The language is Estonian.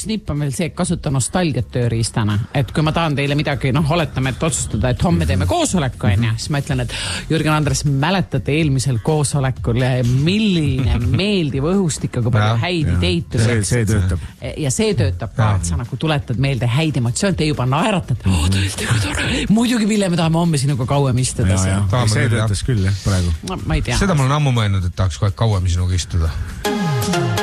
üks nipp on veel see, kasuta nostalgiat tööriistana, et kui ma tahan teile midagi, oletame, et otsustada, et homme teeme koosoleku, siis ma ütlen, et Jürgen Andres, mäletate eelmisel koosolekul, milline meeldiv õhustik, aga palju häid ideid tuli. See töötab. Ja see töötab ka, et sa nagu tuletad meelde häid emotsioon, te juba naeratad, tõesti, muidugi, Ville, me tahame homme sinuga kauem istuda. See töötas küll, praegu. No, ma ei tea. Seda ma olen ammu mõelnud, et tahaks kohe kauem sinuga istuda.